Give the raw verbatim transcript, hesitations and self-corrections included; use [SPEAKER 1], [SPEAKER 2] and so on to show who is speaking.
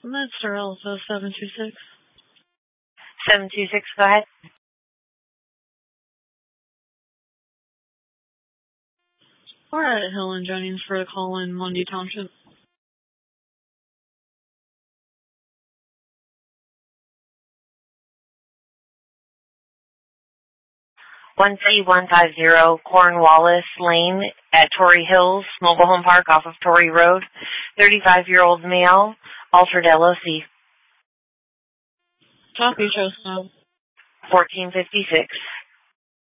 [SPEAKER 1] Mister Alpha seven two six.
[SPEAKER 2] seven two six, go ahead.
[SPEAKER 1] We're at Hill and Jennings for a call in Lundy Township.
[SPEAKER 2] one three one five zero Cornwallis Lane at Torrey Hills, Mobile Home Park off of Torrey Road. thirty-five-year-old male, altered L O C.
[SPEAKER 1] Copy, show snow.
[SPEAKER 2] fourteen fifty-six.